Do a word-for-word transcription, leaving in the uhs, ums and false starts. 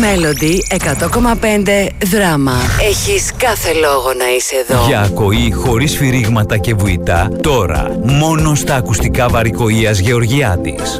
Melody εκατό κόμμα πέντε δράμα. Έχεις κάθε λόγο να είσαι εδώ. Για ακοή χωρίς σφυρίγματα και βουητά, τώρα μόνο στα ακουστικά Βαρικοΐας Γεωργιάδης.